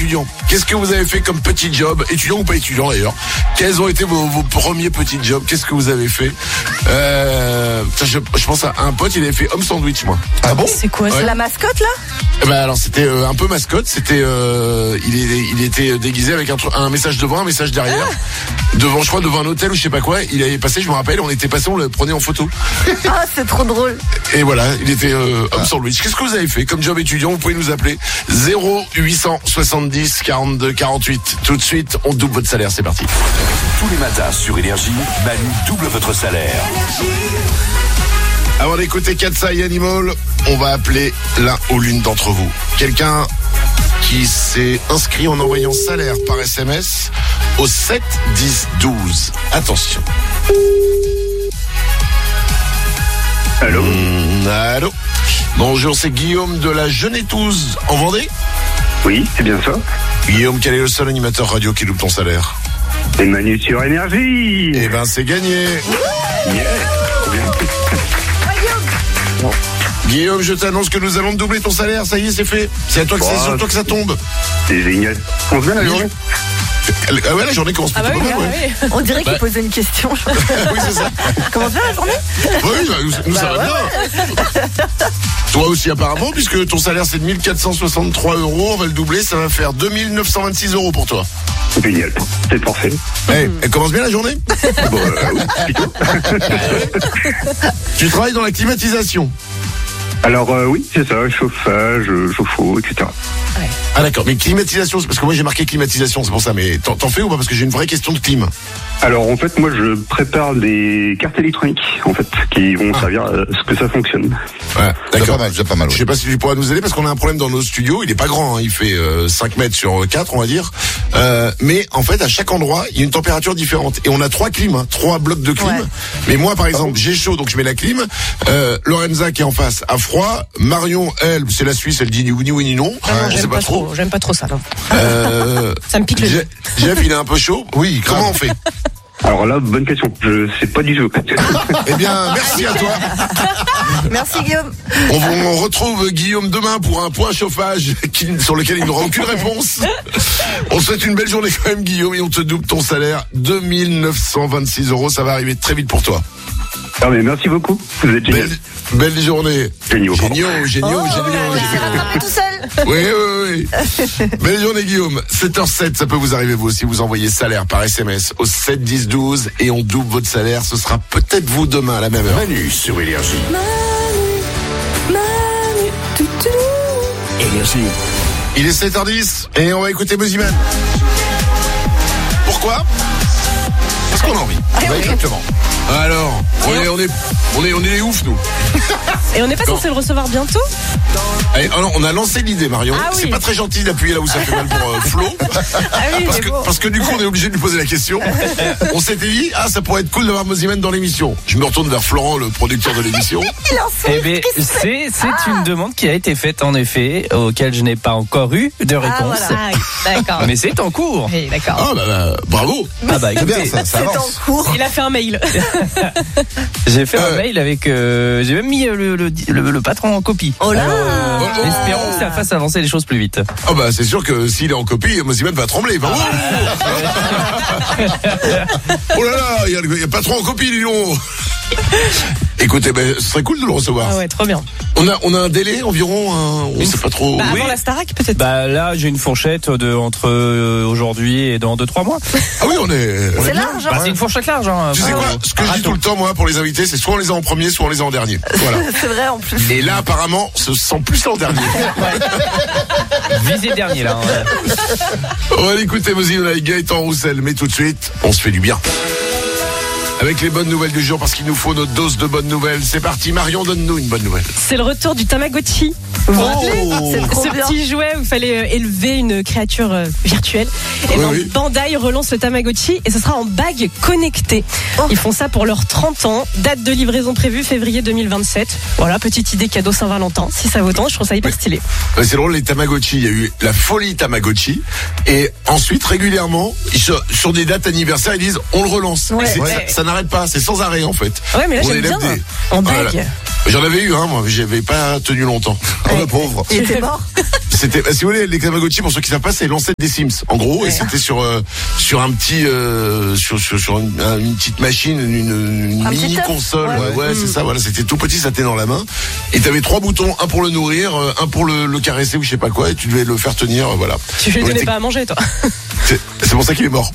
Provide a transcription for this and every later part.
étudiant. Qu'est-ce que vous avez fait comme petit job, étudiant ou pas étudiant d'ailleurs? Quels ont été vos premiers petits jobs? Qu'est-ce que vous avez fait? Je pense à un pote, il avait fait homme sandwich, moi. Ah bon? C'est quoi, c'est la mascotte là? Alors c'était un peu mascotte. C'était il était déguisé avec un message devant, un message derrière, devant un hôtel ou je sais pas quoi. Il avait passé, je me rappelle, on était passé, on le prenait en photo. Ah, c'est trop drôle. Et voilà, il était homme sandwich. Qu'est-ce que vous avez fait comme job étudiant? Vous pouvez nous appeler 0870 42 48. Tout de suite, on double votre salaire. C'est parti. Tous les matins sur Énergie, Manu double votre salaire. Avant d'écouter Katsa et Animal, on va appeler l'un ou l'une d'entre vous. Quelqu'un qui s'est inscrit en envoyant salaire par SMS au 7 10 12. Attention. Allô? Allô. Bonjour, c'est Guillaume de la Genetouze en Vendée. Oui, c'est bien ça. Guillaume, quel est le seul animateur radio qui double ton salaire? C'est Manu sur Énergie. Eh ben, c'est gagné. Yeah. Trop bien. Guillaume, je t'annonce que nous allons doubler ton salaire. Ça y est, c'est fait. C'est à toi que c'est sur toi que ça tombe. C'est génial. On se met la journée. Ah ouais, la journée commence plutôt pas mal, ouais. On dirait qu'il posait une question. Oui, c'est ça. Comment bien la journée? Oui, nous ça va bien. Toi aussi apparemment, puisque ton salaire c'est de 1463 €, on va le doubler, ça va faire 2926 € pour toi. Génial. C'est parfait. Elle commence bien la journée? Bon, oui, plutôt. Tu travailles dans la climatisation? Alors oui, c'est ça, chauffage, chauffe-eau, etc. Ah d'accord, mais climatisation, c'est parce que moi j'ai marqué climatisation, c'est pour ça, mais t'en fais ou pas? Parce que j'ai une vraie question de clim. Alors en fait, moi je prépare des cartes électroniques, en fait, qui vont servir à ce que ça fonctionne. Ouais, d'accord. Déjà pas mal. Je sais pas si tu pourras nous aider parce qu'on a un problème dans nos studios. Il est pas grand, hein, il fait 5 mètres sur 4, on va dire. Mais en fait, à chaque endroit, il y a une température différente. Et on a 3 clims, 3 blocs de clim. Ouais. Mais moi, par exemple, j'ai chaud, donc je mets la clim. Lorenza qui est en face a froid. Marion, elle, c'est la Suisse, elle dit ni oui ni non. Non, j'aime pas trop. J'aime pas trop ça. Non. Ça me pique le nez. Jeff, il est un peu chaud. Oui, grave. Comment on fait? Alors là, bonne question. Je sais pas du tout. Eh bien, merci à toi. Merci Guillaume. On retrouve Guillaume demain pour un point chauffage sur lequel il n'aura aucune réponse. On te souhaite une belle journée quand même Guillaume et on te double ton salaire. 2926 €, ça va arriver très vite pour toi. Ah mais merci beaucoup. Vous êtes génial. Belle journée. Géniaux. Tout seul. Oui. Belle journée Guillaume. 7h07, ça peut vous arriver vous aussi. Vous envoyez salaire par SMS au 7 10 12 et on double votre salaire. Ce sera peut-être vous demain à la même heure. Manu sur Énergie. Énergie. Il est 7h10 et on va écouter Busyman. Pourquoi? Parce qu'on a envie. Exactement. Alors, on est les oufs nous. Et on n'est pas censé le recevoir bientôt? Allez, alors, on a lancé l'idée Marion. Ah oui. C'est pas très gentil d'appuyer là où ça fait mal pour Flo. Ah oui, parce que du coup on est obligé de lui poser la question. On s'était dit ça pourrait être cool d'avoir Busyman dans l'émission. Je me retourne vers Florent, le producteur de l'émission. Eh bien, c'est une demande qui a été faite en effet, auquel je n'ai pas encore eu de réponse. Voilà. D'accord. Mais c'est en cours. Oui, d'accord. Bravo. Ah bah C'est bien, écoutez, ça C'est en avance. cours. Il a fait un mail. j'ai fait un mail avec, j'ai même mis le patron en copie. Oh là. Espérons que ça fasse avancer les choses plus vite. Ah bah c'est sûr que s'il est en copie, Busyman va trembler. Oh là là, il y a pas trop en copie, dis donc. Écoutez, ce serait cool de le recevoir. Ah ouais, trop bien. On a un délai environ, on sait pas trop. Avant la Starac peut-être. Bah là, j'ai une fourchette entre aujourd'hui et dans 2-3 mois. Ah oui, on est C'est bien. large. Bah, c'est une fourchette large. Hein. Tu sais quoi? Ce que je dis tout le temps, moi, pour les invités, c'est soit on les a en premier, soit on les a en dernier. Voilà. C'est vrai en plus. Et là, apparemment, ce sont plus en dernier. Visez dernier là. Hein. On va l'écouter, vas-y, on a Gaëtan Roussel. Mais tout de suite, on se fait du bien. Avec les bonnes nouvelles du jour, parce qu'il nous faut notre dose de bonnes nouvelles. C'est parti, Marion, donne-nous une bonne nouvelle. C'est le retour du Tamagotchi. Vous vous rappelez C'est ce petit jouet où il fallait élever une créature virtuelle. Et Oui. Bandai relance le Tamagotchi et ce sera en bague connectée. Ils font ça pour leurs 30 ans. Date de livraison prévue février 2027. Voilà, petite idée cadeau Saint-Valentin. Si ça vous tente, je trouve ça hyper stylé. C'est drôle, les Tamagotchi, il y a eu la folie Tamagotchi. Et ensuite, régulièrement, sur des dates anniversaires, ils disent on le relance. Ouais. Ça n'arrête pas, c'est sans arrêt en fait. Ouais, mais là On j'aime élève bien. En bague. Voilà. J'en avais eu moi, j'avais pas tenu longtemps. Oh le pauvre. Il était mort. C'était, si vous voulez, les Tamagotchi, pour ceux qui savent pas, c'est l'ancêtre des Sims, en gros, et c'était sur un petit, sur une petite machine, une mini console. Ouais, c'est ça, voilà, c'était tout petit, ça tenait dans la main. Et t'avais 3 boutons, un pour le nourrir, un pour le caresser ou je sais pas quoi, et tu devais le faire tenir, voilà. Tu lui donnais pas à manger, toi. C'est pour ça qu'il est mort.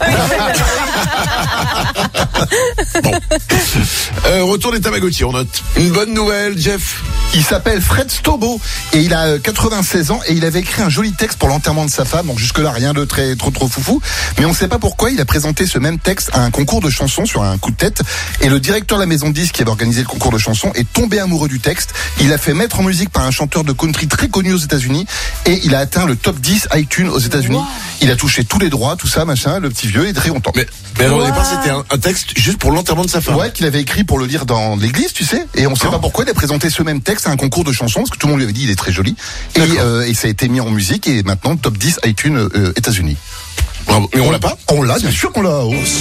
Bon. Retour des Tamagotchi, on note. Une bonne nouvelle, Jeff. Il s'appelle Fred Stobo et il a 96 ans et il avait écrit un joli texte pour l'enterrement de sa femme. Donc jusque-là, rien de trop foufou. Mais on ne sait pas pourquoi il a présenté ce même texte à un concours de chansons sur un coup de tête. Et le directeur de la maison de disques qui avait organisé le concours de chansons est tombé amoureux du texte. Il a fait mettre en musique par un chanteur de country très connu aux États-Unis et il a atteint le top 10 iTunes aux États-Unis. Wow. Il a touché tous les droits, tout ça, machin. Le petit vieux est très content. Mais alors au départ, c'était un texte juste pour l'enterrement de sa femme. Ouais, qu'il avait écrit pour le lire dans l'église, tu sais. Et on ne sait pas pourquoi il a présenté ce même texte à un concours de chansons, parce que tout le monde lui avait dit il est très joli. Et ça a été mis en musique et maintenant top 10 iTunes États-Unis. Bravo. Mais on l'a pas? On l'a, bien sûr qu'on l'a.